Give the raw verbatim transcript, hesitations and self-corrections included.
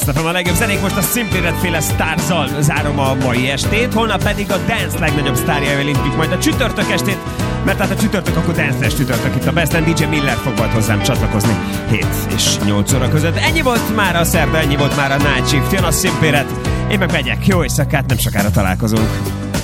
Aztán a legjobb zenék, most a Simply Red féle Starzzal zárom a mai estét, holnap pedig a dance legnagyobb sztárjával indítjuk majd a csütörtök estét, mert hát a csütörtök, akkor dance-es csütörtök itt a Besten, dé dzsé Miller fog majd hozzám csatlakozni hét és nyolc óra között. Ennyi volt már a szerda, ennyi volt már a Night Shift, jön a Simply Red, én meg megyek, jó éjszakát, nem sokára találkozunk.